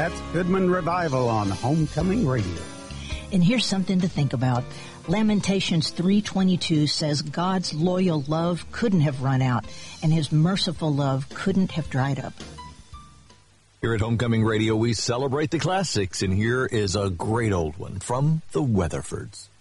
That's Goodman Revival on Homecoming Radio. And here's something to think about. Lamentations 3:22 says God's loyal love couldn't have run out, and his merciful love couldn't have dried up. Here at Homecoming Radio, we celebrate the classics, and here is a great old one from the Weatherfords.